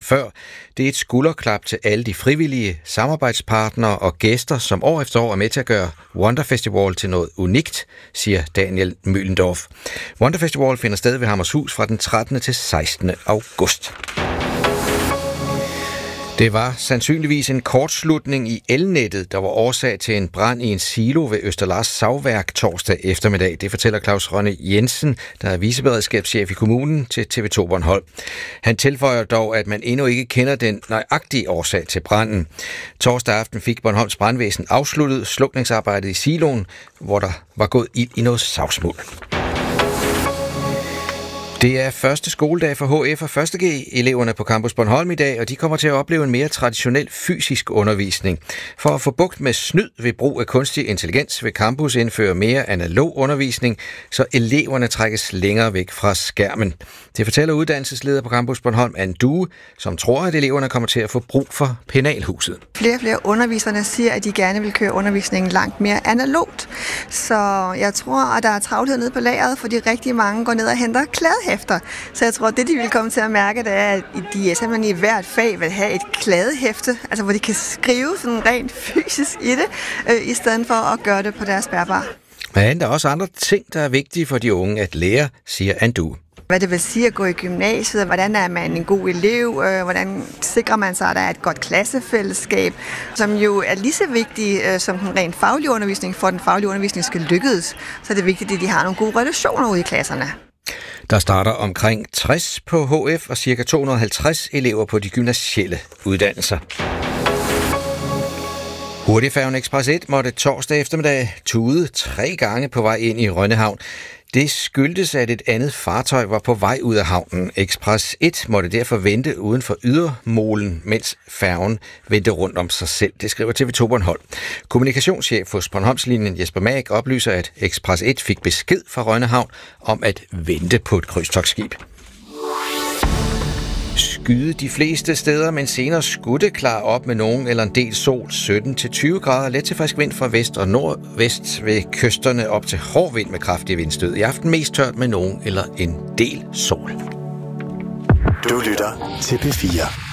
før. Det er et skulderklap til alle de frivillige samarbejdspartnere og gæster, som år efter år er med til at gøre Wonder Festival til noget unikt, siger Daniel Mühlendorf. Wonder Festival finder sted ved Hammershus fra den 13. til 16. august. Det var sandsynligvis en kortslutning i elnettet, der var årsag til en brand i en silo ved Østerlars Savværk torsdag eftermiddag. Det fortæller Claus Rønne Jensen, der er viceberedskabschef i kommunen, til TV2 Bornholm. Han tilføjer dog, at man endnu ikke kender den nøjagtige årsag til branden. Torsdag aften fik Bornholms brandvæsen afsluttet slukningsarbejdet i siloen, hvor der var gået ild i noget savsmuld. Det er første skoledag for HF og 1.G-eleverne på Campus Bornholm i dag, og de kommer til at opleve en mere traditionel fysisk undervisning. For at få bugt med snyd ved brug af kunstig intelligens vil campus indføre mere analog undervisning, så eleverne trækkes længere væk fra skærmen. Det fortæller uddannelsesleder på Campus Bornholm, Anne Due, som tror, at eleverne kommer til at få brug for penalhuset. Flere og flere underviserne siger, at de gerne vil køre undervisningen langt mere analogt. Så jeg tror, at der er travlhed nede på lageret, fordi rigtig mange går ned og henter kladehæfter. Så jeg tror, at det, de vil komme til at mærke, det er, at de simpelthen i hvert fag vil have et kladehæfte, altså hvor de kan skrive sådan rent fysisk i det, i stedet for at gøre det på deres bærbare. Men der er også andre ting, der er vigtige for de unge at lære, siger Anne Due. Hvad det vil sige at gå i gymnasiet, hvordan er man en god elev, hvordan sikrer man sig, at der er et godt klassefællesskab, som jo er lige så vigtigt som den rent faglige undervisning, for den faglige undervisning skal lykkes. Så er det vigtigt, at de har nogle gode relationer ude i klasserne. Der starter omkring 60 på HF og ca. 250 elever på de gymnasielle uddannelser. Hurtigfærgen Express 1 måtte torsdag eftermiddag tude 3 gange på vej ind i Rønnehavn. Det skyldtes, at et andet fartøj var på vej ud af havnen. Express 1 måtte derfor vente uden for ydermolen, mens færgen vendte rundt om sig selv. Det skriver TV2 Bornholm. Kommunikationschef hos Bornholmslinjen Jesper Mag oplyser, at Express 1 fik besked fra Rønnehavn om at vente på et krydstogtskib. Skyde de fleste steder, men senere skudde klar op med nogen eller en del sol, 17-20 grader, let til frisk vind fra vest og nordvest ved kysterne op til hård vind med kraftige vindstød. I aften mest tørt med nogen eller en del sol. Du lytter til P4.